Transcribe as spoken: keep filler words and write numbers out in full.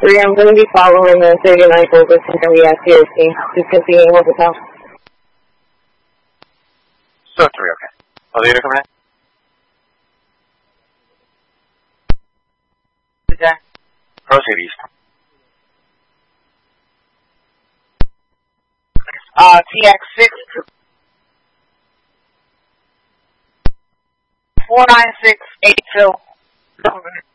three, I'm going to be following the thirty-nine over to the uh, C O C. Just continue with the top. So three, okay. Oh, the other coming in? Okay. Proceed east. Uh, T X six. four nine six eight two.